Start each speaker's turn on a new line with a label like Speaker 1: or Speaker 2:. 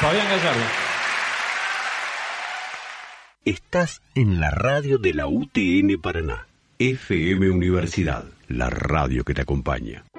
Speaker 1: Fabián Gallardo.
Speaker 2: Estás en la radio de la UTN Paraná. FM Universidad, la radio que te acompaña.